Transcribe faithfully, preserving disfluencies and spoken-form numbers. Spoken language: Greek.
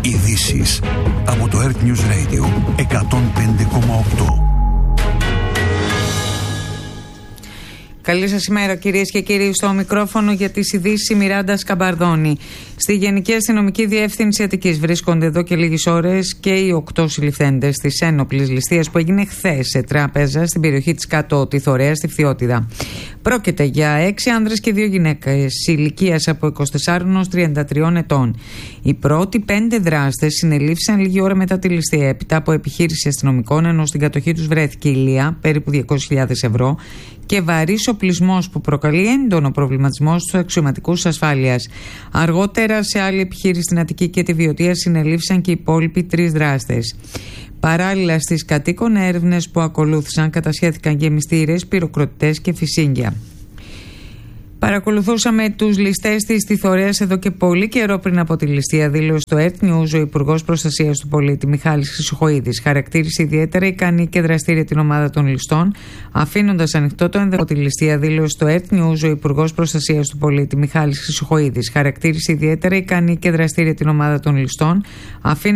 Ειδήσεις από το Earth News Radio εκατόν πέντε κόμμα οκτώ. Καλή σας ημέρα, κυρίες και κύριοι. Στο μικρόφωνο για τις ειδήσεις η Μιράντα Σκαμπαρδόνη. Στη Γενική Αστυνομική Διεύθυνση Αττικής βρίσκονται εδώ και λίγες ώρες και οι οκτώ συλληφθέντες της ένοπλης ληστείας που έγινε χθες σε τράπεζα στην περιοχή της Κάτω Τιθωρέας στη Φθιώτιδα. Πρόκειται για έξι άνδρες και δύο γυναίκες ηλικίας από είκοσι τεσσάρων έως τριάντα τριών ετών. Οι πρώτοι πέντε δράστες συνελήφθησαν λίγη ώρα μετά τη ληστεία, έπειτα από επιχείρηση αστυνομικών, ενώ στην κατοχή τους βρέθηκε ηλία, περίπου διακόσιες χιλιάδες ευρώ, και βαρύς οπλισμός που προκαλεί έντονο προβληματισμό στους αξιωματικούς ασφάλειας. Αργότερα, σε άλλη επιχείρηση στην Αττική και τη Βιωτία, συνελήφθησαν και οι υπόλοιποι τρεις δράστες. Παράλληλα, στις κατοίκων έρευνες που ακολούθησαν, κατασχέθηκαν γεμιστήρες, πυροκροτητές και φυσίγγια. Παρακολουθούσαμε τους ληστές της Τιθωρέας εδώ και πολύ καιρό πριν από τη ληστεία, δήλωσε στο Earth News ο Υπουργός Προστασίας του Πολίτη Μιχάλης Χρυσοχοΐδης. Χαρακτήρισε ιδιαίτερα ικανή και δραστήρια την ομάδα των ληστών, αφήνοντας ανοιχτό το ενδεχόμενο τη ληστεία, δήλωσε στο Earth News ο Υπουργός Προστασίας του Πολίτη Μιχάλης Χρυσοχοΐδης. Χαρακτήρισε ιδιαίτερα ικανή και δραστήρια την ομάδα των ληστών, αφήνοντας